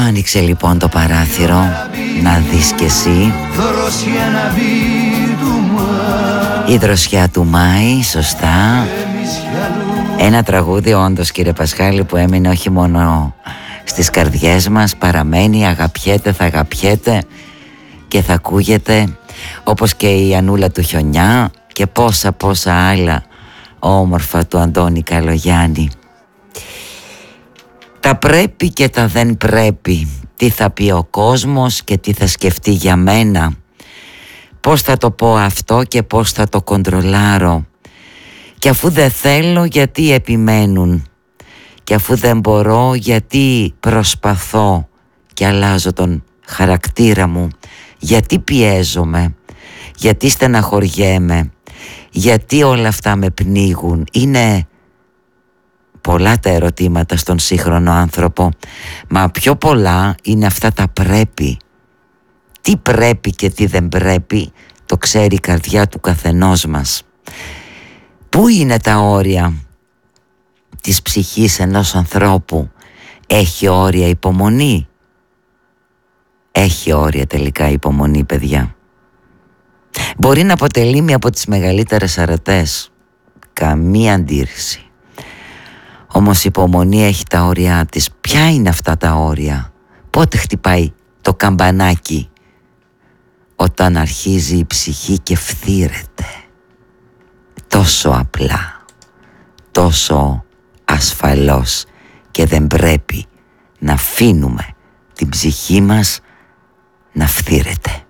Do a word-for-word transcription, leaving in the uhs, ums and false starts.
Άνοιξε λοιπόν το παράθυρο να δεις κι εσύ. Η δροσιά του Μάη, σωστά. Ένα τραγούδι όντως, κύριε Πασχάλη, που έμεινε όχι μόνο στις καρδιές μας, παραμένει, αγαπιέται, θα αγαπιέται και θα ακούγεται, όπως και η Ανούλα του Χιονιά και πόσα πόσα άλλα όμορφα του Αντώνη Καλογιάννη. Τα πρέπει και τα δεν πρέπει, τι θα πει ο κόσμος και τι θα σκεφτεί για μένα, πώς θα το πω αυτό και πώς θα το κοντρολάρω, και αφού δεν θέλω γιατί επιμένουν, και αφού δεν μπορώ γιατί προσπαθώ και αλλάζω τον χαρακτήρα μου, γιατί πιέζομαι, γιατί στεναχωριέμαι, γιατί όλα αυτά με πνίγουν. Είναι πολλά τα ερωτήματα στον σύγχρονο άνθρωπο, μα πιο πολλά είναι αυτά τα πρέπει. Τι πρέπει και τι δεν πρέπει το ξέρει η καρδιά του καθενός μας. Πού είναι τα όρια της ψυχής ενός ανθρώπου? Έχει όρια υπομονή? Έχει όρια τελικά υπομονή, παιδιά? Μπορεί να αποτελεί μία από τις μεγαλύτερες αρετές, καμία αντίρρηση. Όμως η υπομονή έχει τα όρια της. Ποια είναι αυτά τα όρια? Πότε χτυπάει το καμπανάκι? Όταν αρχίζει η ψυχή και φθήρεται. Τόσο απλά, τόσο ασφαλώς, και δεν πρέπει να αφήνουμε την ψυχή μας να φθήρεται.